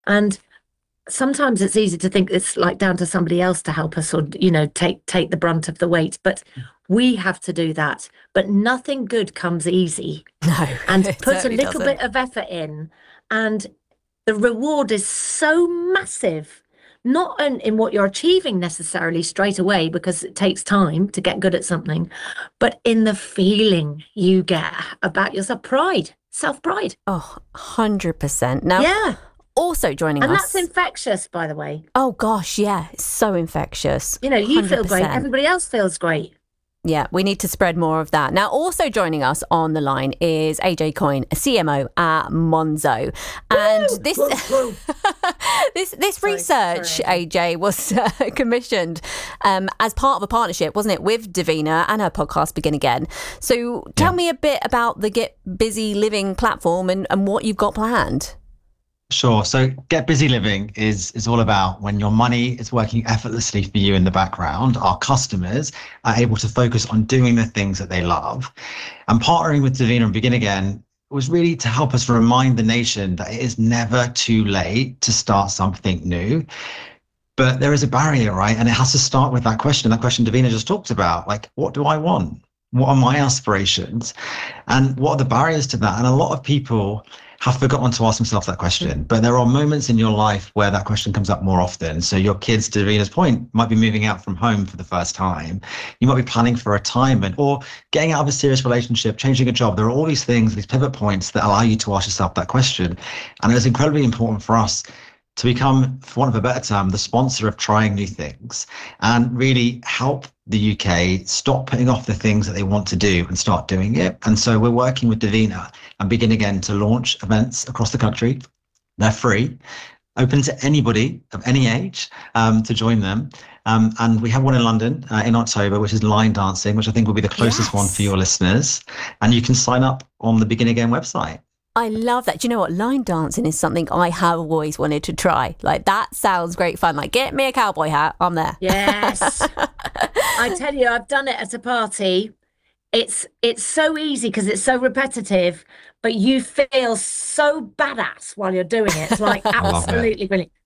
And sometimes it's easy to think it's like down to somebody else to help us or, take the brunt of the weight. But we have to do that. But nothing good comes easy. No, And it put a certainly little doesn't. bit of effort in, and the reward is so massive, not in what you're achieving necessarily straight away, because it takes time to get good at something, but in the feeling you get about yourself, pride, self-pride. Oh, 100%. Now, Yeah. also joining And that's us. infectious, by the way. Oh gosh, yeah, it's so infectious. You feel great, 100%. everybody else feels great. Yeah, we need to spread more of that. Now, also joining us on the line is AJ Coyne, CMO at Monzo. And Woo! this Woo, woo. this Sorry, research, AJ, was commissioned as part of a partnership, wasn't it, with Davina and her podcast Begin Again. So tell me a bit about the Get Busy Living platform and what you've got planned. Sure. So Get Busy Living is all about when your money is working effortlessly for you in the background, our customers are able to focus on doing the things that they love. And partnering with Davina and Begin Again was really to help us remind the nation that it is never too late to start something new. But there is a barrier, right? And it has to start with that question Davina just talked about. Like, what do I want? What are my aspirations? And what are the barriers to that? And a lot of people have forgotten to ask themselves that question. But there are moments in your life where that question comes up more often. So your kids, to Davina's point, might be moving out from home for the first time. You might be planning for retirement or getting out of a serious relationship, changing a job. There are all these things, these pivot points that allow you to ask yourself that question. And it was incredibly important for us to become, for want of a better term, the sponsor of trying new things and really help the UK stop putting off the things that they want to do and start doing it. And so we're working with Davina and Begin Again to launch events across the country. They're free, open to anybody of any age to join them. And we have one in London in October, which is line dancing, which I think will be the closest one for Yes. your listeners. And you can sign up on the Begin Again website. I love that. Do you know what? Line dancing is something I have always wanted to try. Like, that sounds great fun. Like, get me a cowboy hat. I'm there. Yes. I tell you, I've done it at a party. It's so easy because it's so repetitive, but you feel so badass while you're doing it. It's like I love it. absolutely brilliant.